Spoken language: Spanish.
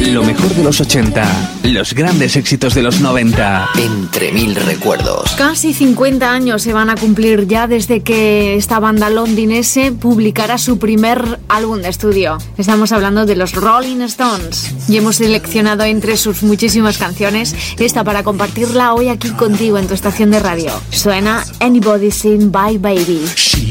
Lo mejor de los 80, los grandes éxitos de los 90. Entre mil recuerdos. Casi 50 años se van a cumplir ya desde que esta banda londinense publicara su primer álbum de estudio. Estamos hablando de los Rolling Stones. Y hemos seleccionado entre sus muchísimas canciones esta para compartirla hoy aquí contigo en tu estación de radio. Suena Anybody Seen by Baby.